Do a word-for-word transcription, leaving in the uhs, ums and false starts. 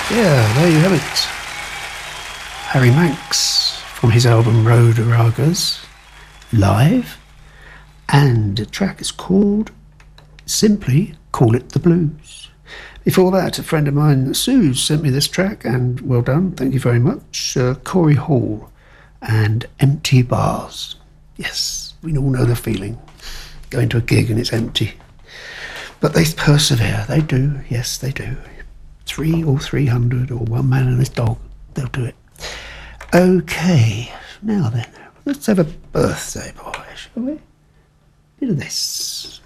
Yeah, there you have it. Harry Manx from his album Road Ragas, live. And the track is called simply Call It the Blues. Before that, a friend of mine, Sue, sent me this track, and well done, thank you very much. Uh, Corey Hall and Empty Bars. Yes, we all know the feeling. Going to a gig and it's empty. But they persevere, they do, yes they do. Three or three hundred or one man and his dog, they'll do it. Okay, now then, let's have a birthday boy, shall we? Bit of this.